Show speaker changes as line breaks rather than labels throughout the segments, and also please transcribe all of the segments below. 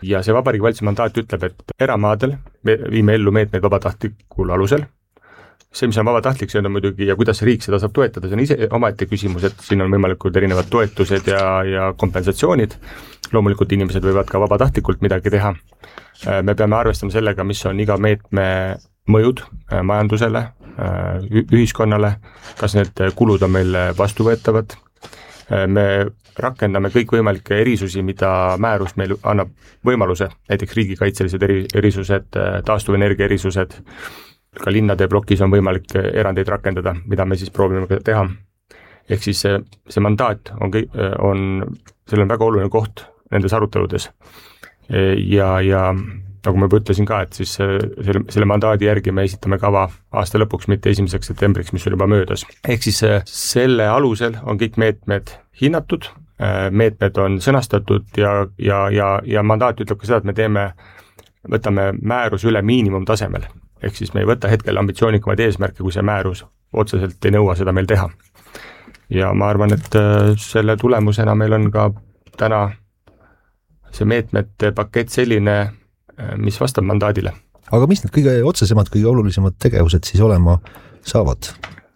ja see Vabariigi Valitsuse mandaat ütleb, et eramaadel me viime ellu meetmeid vabatahtlikul alusel. See, mis on vabatahtlik, see on muidugi ja kuidas riik seda saab toetada, see on ise omaette küsimus, et siin on võimalikud erinevad toetused ja kompensatsioonid. Loomulikult inimesed võivad ka vabatahtlikult midagi teha. Me peame arvestama sellega, mis on iga meetme mõjud majandusele, ühiskonnale, kas need kulud on meil vastuvõetavad. Me rakendame kõikvõimalikke erisusi, mida määrus meil annab võimaluse, näiteks riigikaitselised erisused, taastuvenergia erisused, ka linnade blokis on võimalik erandeid rakendada, mida me siis proovime teha. Ehk siis see mandaat sellel on väga oluline koht nendes aruteludes. Ja nagu ma juba ütlesin ka, et siis selle mandaadi järgi me esitame kava aasta lõpuks, mitte 1. septembriks, mis on juba möödas. Ehk siis selle alusel on kõik meetmed hinnatud, meetmed on sõnastatud ja mandaat ütleb ka seda, et me võtame määrus üle miinimumtasemel. Ehk siis me ei võta hetkel ambitsioonikamaid eesmärke, kui see määrus otseselt ei nõua seda meil teha. Ja ma arvan, et selle tulemusena meil on ka täna see meetmete pakett selline, mis vastab mandaadile.
Aga mis need kõige otsesemad, kõige olulisemad tegevused siis olema saavad?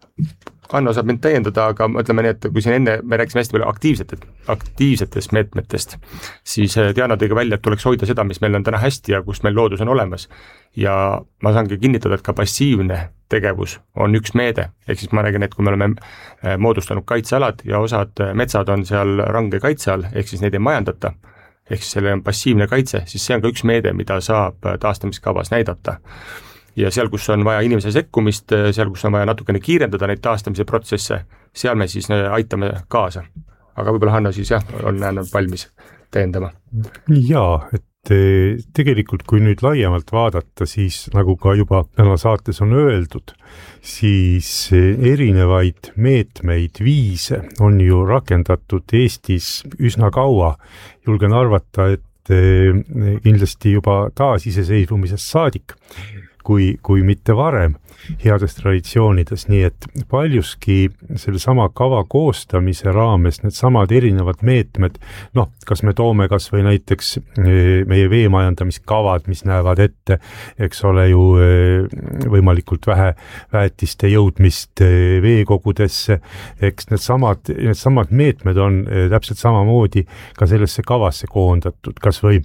Anno saab mind täiendada, aga mõtleme nii, et kui siin enne me rääkisime hästi palju aktiivsetest meetmetest, siis Diana tõi välja, et tuleks hoida seda, mis meil on täna hästi ja kus meil loodus on olemas. Ja ma saangi kinnitada, et ka passiivne tegevus on üks meede. Ehk siis ma räägin, et kui me oleme moodustanud kaitsealad ja osad metsad on seal range kaitse all, ehk siis neid ei majandata, ehk siis selle on passiivne kaitse, siis see on ka üks meede, mida saab taastamiskavas näidata. Ja seal, kus on vaja inimese sekkumist, seal, kus on vaja natukene kiirendada neid taastamise protsesse, seal me siis aitame kaasa. Aga võib-olla Hanno siis on valmis täiendama.
Jaa, et tegelikult kui nüüd laiemalt vaadata, siis nagu ka juba täna saates on öeldud, siis erinevaid meetmeid, viise on ju rakendatud Eestis üsna kaua. Julgen arvata, et kindlasti juba taasiseseisvumisest saadik, kui mitte varem heades traditsioonides, nii et paljuski selle sama kava koostamise raames need samad erinevad meetmed, kas me toome kas või näiteks meie veemajandamiskavad, mis näevad ette, eks ole ju võimalikult vähe väetiste jõudmist veekogudesse, eks need samad meetmed on täpselt samamoodi ka sellesse kavasse koondatud, kas või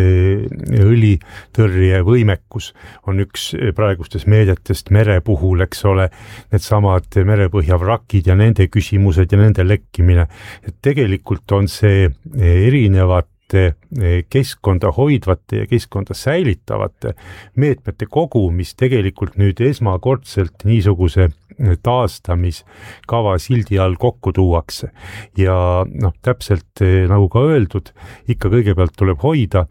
õlitõrje võimekus on üks praegustes meedetest mere puhul, eks ole, need samad merepõhja vrakid ja nende küsimused ja nende lekkimine. Et tegelikult on see erinevate keskkonda hoidvate ja keskkonda säilitavate meetmete kogu, mis tegelikult nüüd esmakordselt niisuguse taastamiskava sildi all kokku tuuakse. Ja täpselt nagu ka öeldud, ikka kõigepealt tuleb hoida,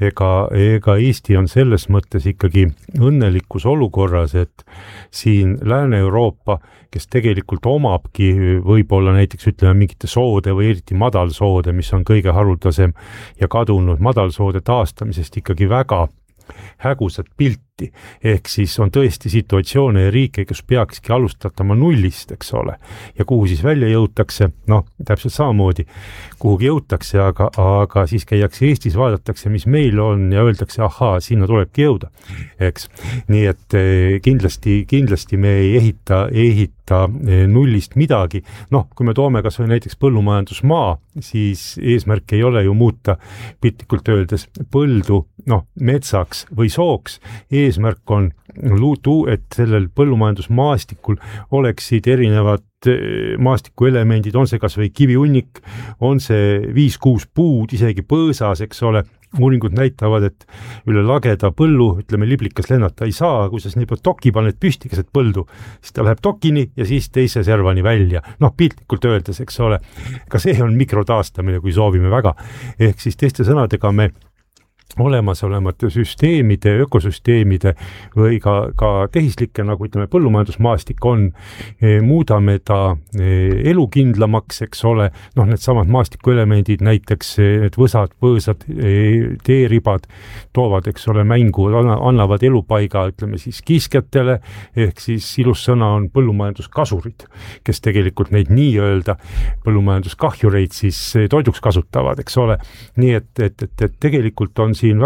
ega Eesti on selles mõttes ikkagi õnnelikus olukorras, et siin Lääne-Euroopa, kes tegelikult omabki võib-olla näiteks ütleme mingite soode või eriti madalsoode, mis on kõige haruldasem ja kadunud madalsoode taastamisest ikkagi väga hägusat pilti, ehk siis on tõesti situatsioone ja riike, kes peakski alustatama nullist, eks ole, ja kuhu siis välja jõutakse, täpselt samamoodi, kuhugi jõutakse, aga siis käiakse Eestis, vaadatakse, mis meil on ja öeldakse, ahaa, sinna tulebki jõuda, eks. Nii et kindlasti me ei ehita nullist midagi. Kui me toome kas või näiteks põllumajandusmaa, siis eesmärk ei ole ju muuta piltlikult öeldes põldu, metsaks või sooks. Eesmärk on et sellel põllumajandusmaastikul oleksid erinevad maastikuelemendid, on see kas või kiviunnik, on see 5-6 puud, isegi põõsas, eks ole. Uuringud näitavad, et üle lageda põllu, ütleme liblikas lennata ei saa, kui sa nii toki paned püsti keset põldu, siis ta läheb tokini ja siis teise servani välja. Piltlikult öeldes, eks ole, ka see on mikrotaastamine, kui soovime väga. Ehk siis teiste sõnadega me olemasolevate süsteemide, ökosüsteemide või ka tehislike, nagu ütleme põllumajandusmaastik on, muudame ta elukindlamaks, eks ole, need samad maastikuelemendid, näiteks need võsad, põõsad, teeribad toovad, eks ole, mängu, annavad elupaiga, ütleme siis kiskjatele, ehk siis ilus sõna on põllumajanduskasurid, kes tegelikult neid nii-öelda põllumajanduskahjureid siis toiduks kasutavad, eks ole, nii et tegelikult on siin